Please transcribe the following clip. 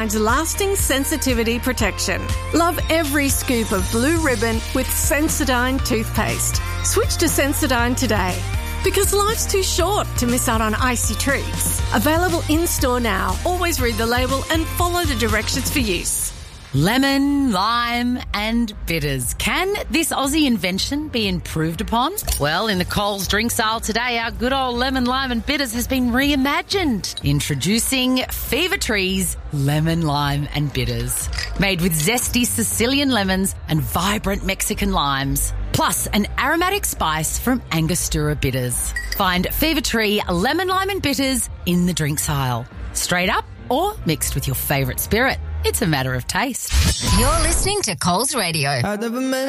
lasting sensitivity protection. Love every scoop of blue ribbon with Sensodyne toothpaste. Switch to Sensodyne today, because life's too short to miss out on icy treats. Available in-store now. Always read the label and follow the directions for use. Lemon, lime and bitters. Can this Aussie invention be improved upon? Well, in the Coles Drinks Aisle today, our good old lemon, lime and bitters has been reimagined. Introducing Fever Tree's Lemon, Lime and Bitters. Made with zesty Sicilian lemons and vibrant Mexican limes. Plus an aromatic spice from Angostura bitters. Find Fever Tree Lemon, Lime and Bitters in the drinks aisle. Straight up or mixed with your favourite spirit. It's a matter of taste. You're listening to Coles Radio. I never met